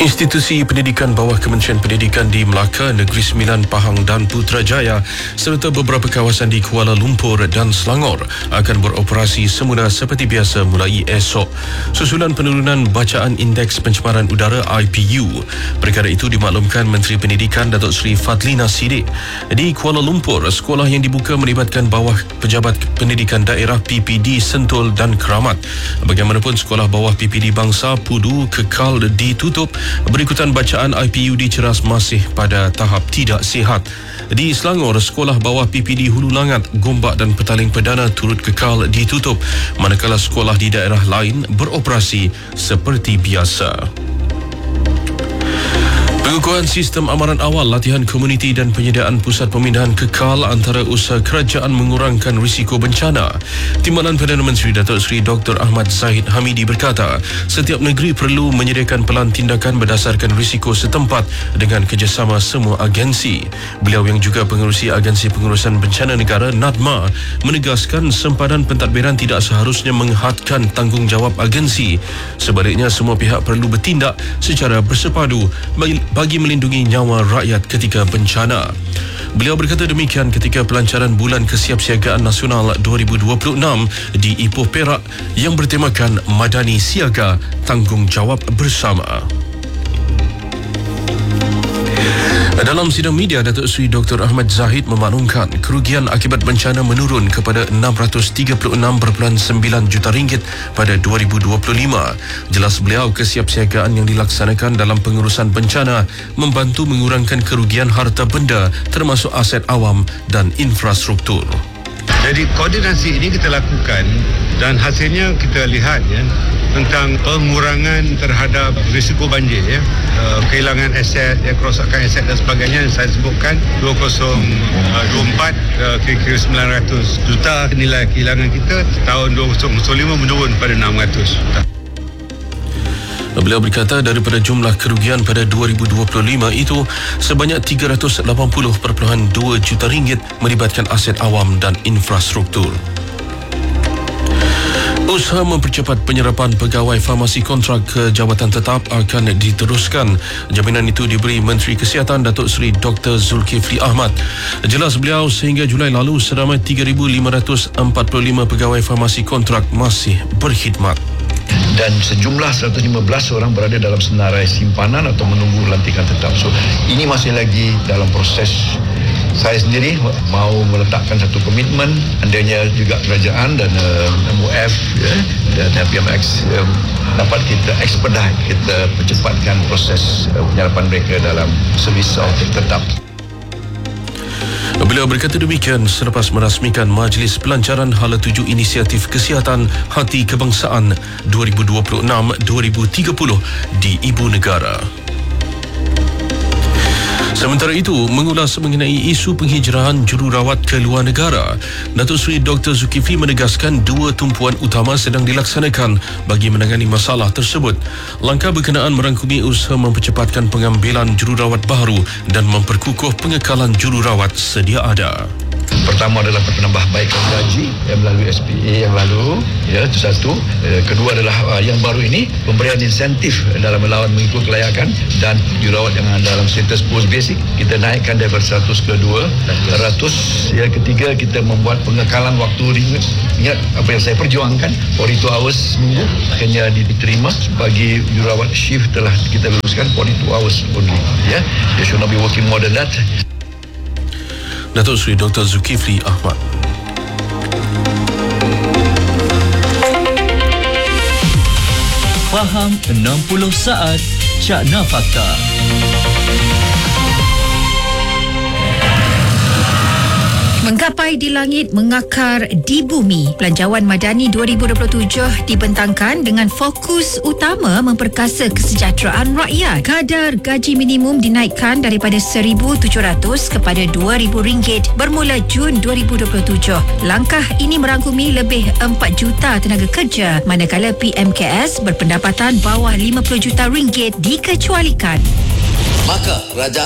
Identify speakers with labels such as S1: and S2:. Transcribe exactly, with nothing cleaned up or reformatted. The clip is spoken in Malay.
S1: Institusi Pendidikan bawah Kementerian Pendidikan di Melaka, Negeri Sembilan, Pahang dan Putrajaya serta beberapa kawasan di Kuala Lumpur dan Selangor akan beroperasi semula seperti biasa mulai esok. Susulan penurunan bacaan Indeks Pencemaran Udara I P U. Perkara itu dimaklumkan Menteri Pendidikan Datuk Seri Fadlina Siddiq. Di Kuala Lumpur, sekolah yang dibuka melibatkan bawah Pejabat Pendidikan Daerah P P D Sentul dan Keramat. Bagaimanapun, sekolah bawah P P D Bangsa Pudu kekal ditutup berikutan bacaan I P U di Ceras masih pada tahap tidak sihat. Di Selangor, sekolah bawah P P D Hulu Langat, Gombak dan Petaling Perdana turut kekal ditutup, manakala sekolah di daerah lain beroperasi seperti biasa. Pengukuhan sistem amaran awal, latihan komuniti dan penyediaan pusat pemindahan kekal antara usaha kerajaan mengurangkan risiko bencana. Timbalan Perdana Menteri Datuk Seri Doktor Ahmad Zahid Hamidi berkata, setiap negeri perlu menyediakan pelan tindakan berdasarkan risiko setempat dengan kerjasama semua agensi. Beliau yang juga pengerusi Agensi Pengurusan Bencana Negara NADMA menegaskan sempadan pentadbiran tidak seharusnya menghadkan tanggungjawab agensi. Sebaliknya, semua pihak perlu bertindak secara bersepadu bagi bagi melindungi nyawa rakyat ketika bencana. Beliau berkata demikian ketika pelancaran Bulan Kesiapsiagaan Nasional dua ribu dua puluh enam di Ipoh Perak yang bertemakan Madani Siaga Tanggungjawab Bersama. Dalam sidang media, Datuk Seri Doktor Ahmad Zahid memaklumkan kerugian akibat bencana menurun kepada enam ratus tiga puluh enam perpuluhan sembilan juta ringgit pada dua ribu dua puluh lima. Jelas beliau, kesiapsiagaan yang dilaksanakan dalam pengurusan bencana membantu mengurangkan kerugian harta benda termasuk aset awam dan infrastruktur.
S2: Jadi koordinasi ini kita lakukan dan hasilnya kita lihat ya, tentang pengurangan terhadap risiko banjir ya, uh, kehilangan aset, ya, kerosakan aset dan sebagainya yang saya sebutkan dua ribu dua puluh empat uh, kira-kira sembilan ratus juta nilai kehilangan kita, tahun dua ribu dua puluh lima menurun pada enam ratus juta.
S1: Beliau berkata daripada jumlah kerugian pada dua ribu dua puluh lima itu, sebanyak tiga ratus lapan puluh perpuluhan dua juta ringgit melibatkan aset awam dan infrastruktur. Usaha mempercepat penyerapan pegawai farmasi kontrak ke jawatan tetap akan diteruskan. Jaminan itu diberi Menteri Kesihatan Datuk Seri Doktor Zulkifli Ahmad. Jelas beliau, sehingga Julai lalu seramai tiga ribu lima ratus empat puluh lima pegawai farmasi kontrak masih berkhidmat.
S3: Dan sejumlah seratus lima belas orang berada dalam senarai simpanan atau menunggu lantikan tetap. So, ini masih lagi dalam proses. Saya sendiri mahu meletakkan satu komitmen, andainya juga kerajaan dan uh, M O F ya, dan P M X um, dapat kita expedite, kita percepatkan proses uh, penyerapan mereka dalam servis tetap.
S1: Beliau berkata demikian selepas merasmikan Majlis Pelancaran Hala tujuh Inisiatif Kesihatan Hati Kebangsaan dua ribu dua puluh enam dua ribu tiga puluh di Ibu Negara. Sementara itu, mengulas mengenai isu penghijrahan jururawat ke luar negara, Datuk Seri Doktor Zulkifli menegaskan dua tumpuan utama sedang dilaksanakan bagi menangani masalah tersebut. Langkah berkenaan merangkumi usaha mempercepatkan pengambilan jururawat baru dan memperkukuh pengekalan jururawat sedia ada.
S3: Pertama adalah penambahbaikan gaji yang melalui S P A yang lalu, ya, itu satu. E, kedua adalah uh, yang baru ini, pemberian insentif dalam melawan mengikut kelayakan dan jururawat yang dalam status post basic kita naikkan daripada seratus ke dua ratus. Yang ketiga, kita membuat pengekalan waktu ringan. Ingat apa yang saya perjuangkan, empat puluh dua hours seminggu hanya diterima. Bagi jururawat shift telah kita luluskan empat puluh dua hours only, ya. They should not be working more than that.
S1: Datuk Seri Doktor Zulkifli Ahmad.
S4: Faham enam puluh saat Cakna Fakta.
S5: Menggapai di langit, mengakar di bumi. Belanjawan Madani dua ribu dua puluh tujuh dibentangkan dengan fokus utama memperkasa kesejahteraan rakyat. Kadar gaji minimum dinaikkan daripada seribu tujuh ratus kepada dua ribu ringgit bermula Jun dua ribu dua puluh tujuh. Langkah ini merangkumi lebih empat juta tenaga kerja, manakala P M K S berpendapatan bawah lima puluh juta ringgit dikecualikan.
S6: Maka kerajaan